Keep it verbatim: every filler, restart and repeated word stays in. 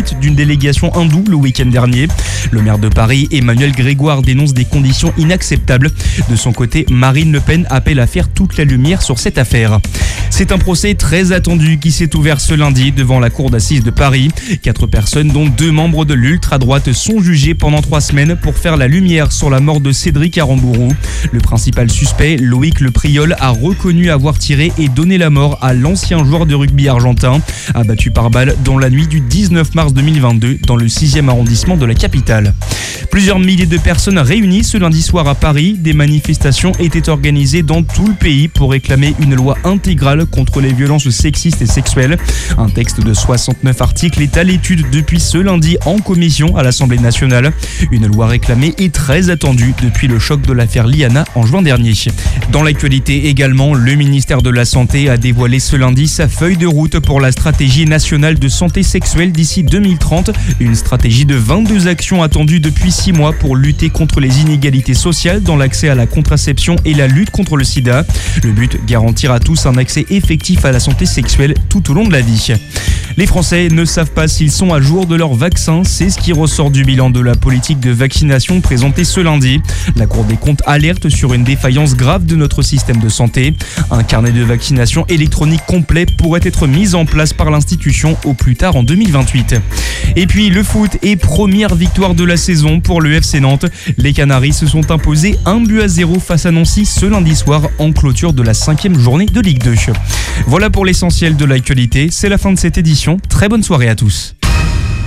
visite d'une délégation hindoue le week-end dernier. Le maire de Paris, Emmanuel Grégoire, dénonce des conditions inacceptables. De son côté, Marine Le Pen appelle à faire toute la lumière sur cette affaire. C'est un procès très attendu qui s'est ouvert ce lundi devant la cour d'assises de Paris. Quatre personnes, dont deux membres de l'ultra-droite, sont jugées pendant trois semaines pour faire la lumière sur la mort de Cédric Aramburu. Le principal suspect, Loïc Le Priol, a reconnu avoir tiré et donné la mort à l'ancien joueur de rugby argentin, abattu par balle dans la nuit du dix-neuf mars deux mille vingt-deux dans le sixième arrondissement de la capitale. Plusieurs milliers de personnes réunies ce lundi soir à Paris. Des manifestations étaient organisées dans tout le pays pour réclamer une loi intégrale contre les violences sexistes et sexuelles. Un texte de soixante-neuf articles est à l'étude depuis ce lundi en commission à l'Assemblée nationale. Une loi réclamée et très attendue depuis le choc de l'affaire Liana en juin dernier. Dans l'actualité également, le ministère de la Santé a dévoilé ce lundi sa feuille de route pour la stratégie nationale de santé sexuelle d'ici deux mille trente. Une stratégie de vingt-deux actions attendues depuis six mois pour lutter contre les inégalités sociales dans l'accès à la contraception et la lutte contre le sida. Le but, garantir à tous un accès effectif à la santé sexuelle tout au long de la vie. Les Français ne savent pas s'ils sont à jour de leur vaccin. C'est ce qui ressort du bilan de la politique de vaccination présentée ce lundi. La Cour des comptes alerte sur une défaillance grave de notre système de santé. Un carnet de vaccination électronique complet pourrait être mis en place par l'institution au plus tard en deux mille vingt-huit. Et puis le foot et première victoire de la saison pour le F C Nantes. Les Canaris se sont imposés un but à zéro face à Nancy ce lundi soir en clôture de la cinquième journée de Ligue deux. Voilà pour l'essentiel de l'actualité. C'est la fin de cette édition. Très bonne soirée à tous.